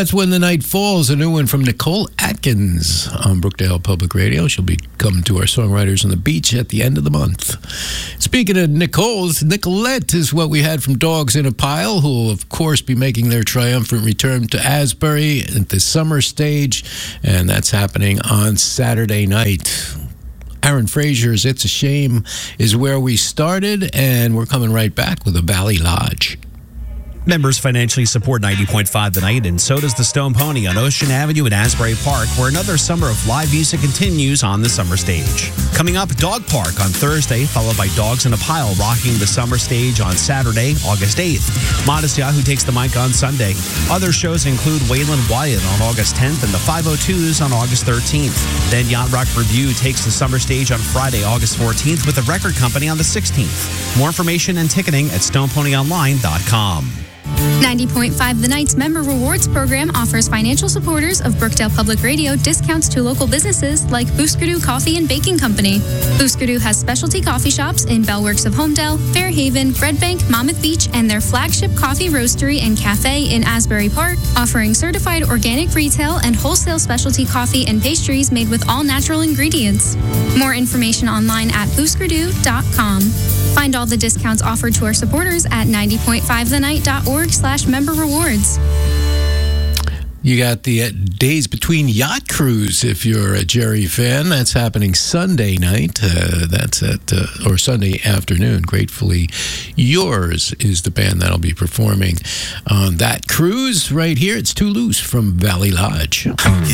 That's When the Night Falls, a new one from Nicole Atkins on Brookdale Public Radio. She'll be coming to our Songwriters on the Beach at the end of the month. Speaking of Nicole's, Nicolette is what we had from Dogs in a Pile, who will, of course, be making their triumphant return to Asbury at the summer stage, and that's happening on Saturday night. Aaron Frazier's It's a Shame is where we started, and we're coming right back with the Valley Lodge. Members financially support 90.5 The Night, and so does the Stone Pony on Ocean Avenue at Asbury Park, where another summer of live music continues on the summer stage. Coming up, Dog Park on Thursday, followed by Dogs in a Pile rocking the summer stage on Saturday, August 8th. Modest Yahoo takes the mic on Sunday. Other shows include Waylon Wyatt on August 10th and the 502s on August 13th. Then Yacht Rock Review takes the summer stage on Friday, August 14th with the Record Company on the 16th. More information and ticketing at stoneponyonline.com. 90.5 The Night's Member Rewards Program offers financial supporters of Brookdale Public Radio discounts to local businesses like Booskerdoo Coffee and Baking Company. Booskerdoo has specialty coffee shops in Bellworks of Homedale, Fairhaven, Red Bank, Monmouth Beach, and their flagship coffee roastery and cafe in Asbury Park, offering certified organic retail and wholesale specialty coffee and pastries made with all natural ingredients. More information online at booskerdoo.com. Find all the discounts offered to our supporters at 90.5thenight.org/member rewards. You got the Days Between Yacht Cruise if you're a Jerry fan. That's happening Sunday night. That's at, or Sunday afternoon. Gratefully Yours is the band that'll be performing on that cruise right here. It's Too Loose from Valley Lodge.